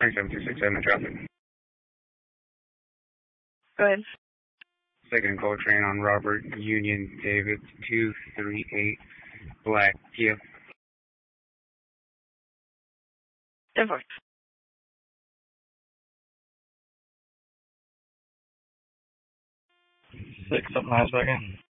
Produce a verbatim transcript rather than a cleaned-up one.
seven two six seven traffic. Go ahead. Second Coltrane on Robert Union David two three eight Black Kia. ten four. Six, something nice back in.